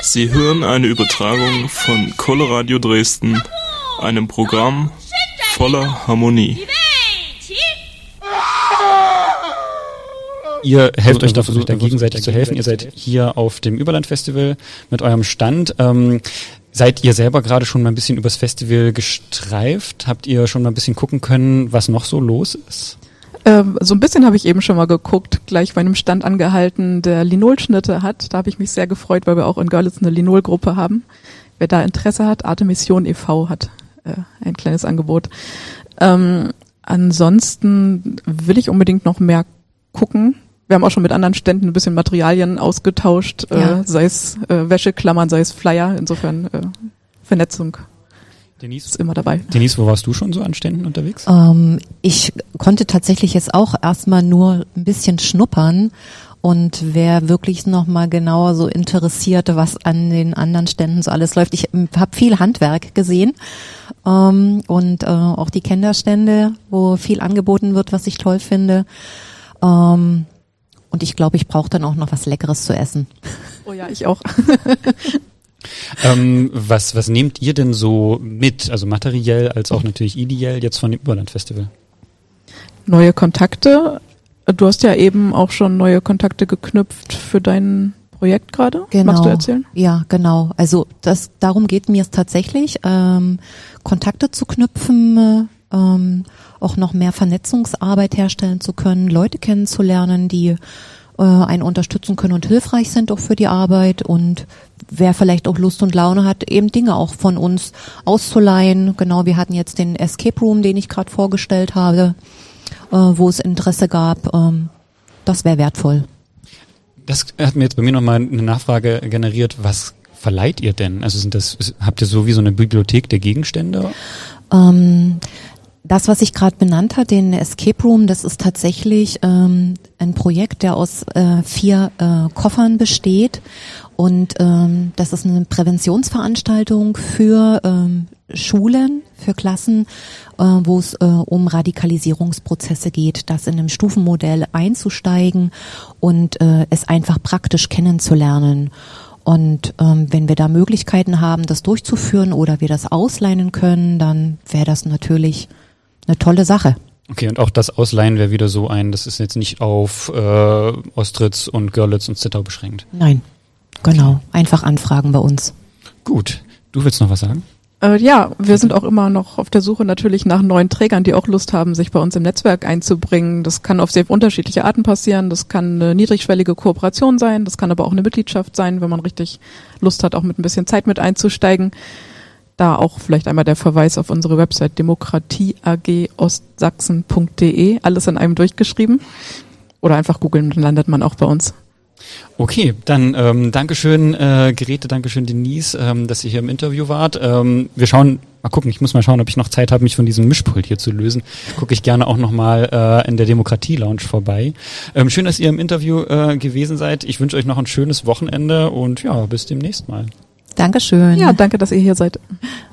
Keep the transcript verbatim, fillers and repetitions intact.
Sie hören eine Übertragung von Coloradio Dresden, einem Programm voller Harmonie. Ihr helft euch da, versucht da gegenseitig zu helfen. Ihr seid hier auf dem Überland-Festival mit eurem Stand. Ähm, seid ihr selber gerade schon mal ein bisschen übers Festival gestreift? Habt ihr schon mal ein bisschen gucken können, was noch so los ist? Ähm, so ein bisschen habe ich eben schon mal geguckt, gleich bei einem Stand angehalten, der Linolschnitte hat. Da habe ich mich sehr gefreut, weil wir auch in Görlitz eine Linol-Gruppe haben. Wer da Interesse hat, Artemission e V hat äh, ein kleines Angebot. Ähm, ansonsten will ich unbedingt noch mehr gucken. Wir haben auch schon mit anderen Ständen ein bisschen Materialien ausgetauscht, ja. äh, sei es äh, Wäscheklammern, sei es Flyer. Insofern äh, Vernetzung Denise ist immer dabei. Denise, wo warst du schon so an Ständen unterwegs? Ähm, ich konnte tatsächlich jetzt auch erstmal nur ein bisschen schnuppern. Und wer wirklich noch mal genauer so interessiert, was an den anderen Ständen so alles läuft. Ich habe viel Handwerk gesehen ähm, und äh, auch die Kinderstände, wo viel angeboten wird, was ich toll finde. Ähm, Und ich glaube, ich brauche dann auch noch was Leckeres zu essen. Oh ja, ich auch. ähm, was, was nehmt ihr denn so mit, also materiell als auch natürlich ideell jetzt von dem Überland-Festival? Neue Kontakte. Du hast ja eben auch schon neue Kontakte geknüpft für dein Projekt gerade. Genau. Magst du erzählen? Ja, genau. Also das, darum geht mir es tatsächlich, ähm, Kontakte zu knüpfen, ähm, auch noch mehr Vernetzungsarbeit herstellen zu können, Leute kennenzulernen, die äh, einen unterstützen können und hilfreich sind auch für die Arbeit, und wer vielleicht auch Lust und Laune hat, eben Dinge auch von uns auszuleihen. Genau, wir hatten jetzt den Escape Room, den ich gerade vorgestellt habe, äh, wo es Interesse gab. Ähm, das wäre wertvoll. Das hat mir jetzt bei mir nochmal eine Nachfrage generiert. Was verleiht ihr denn? Also sind das, habt ihr so wie so eine Bibliothek der Gegenstände? Ähm, Das, was ich gerade benannt habe, den Escape Room, das ist tatsächlich ähm, ein Projekt, der aus äh, vier äh, Koffern besteht, und ähm, das ist eine Präventionsveranstaltung für ähm, Schulen, für Klassen, äh, wo es äh, um Radikalisierungsprozesse geht, das in einem Stufenmodell einzusteigen und äh, es einfach praktisch kennenzulernen. Und ähm, wenn wir da Möglichkeiten haben, das durchzuführen oder wir das ausleihen können, dann wäre das natürlich eine tolle Sache. Okay, und auch das Ausleihen wäre wieder so ein, das ist jetzt nicht auf äh, Ostritz und Görlitz und Zittau beschränkt. Nein, genau. Einfach anfragen bei uns. Gut. Du willst noch was sagen? Äh, ja, wir sind auch immer noch auf der Suche natürlich nach neuen Trägern, die auch Lust haben, sich bei uns im Netzwerk einzubringen. Das kann auf sehr unterschiedliche Arten passieren. Das kann eine niedrigschwellige Kooperation sein. Das kann aber auch eine Mitgliedschaft sein, wenn man richtig Lust hat, auch mit ein bisschen Zeit mit einzusteigen. Da auch vielleicht einmal der Verweis auf unsere Website demokratie a g ostsachsen punkt d e, alles in einem durchgeschrieben. Oder einfach googeln, dann landet man auch bei uns. Okay, dann ähm, Dankeschön äh, Grete, Dankeschön Denise, ähm, dass ihr hier im Interview wart. Ähm, wir schauen, mal gucken, ich muss mal schauen, ob ich noch Zeit habe, mich von diesem Mischpult hier zu lösen. Gucke ich gerne auch nochmal äh, in der Demokratie-Lounge vorbei. Ähm, schön, dass ihr im Interview äh, gewesen seid. Ich wünsche euch noch ein schönes Wochenende und ja, bis demnächst mal. Dankeschön. Ja, danke, dass ihr hier seid.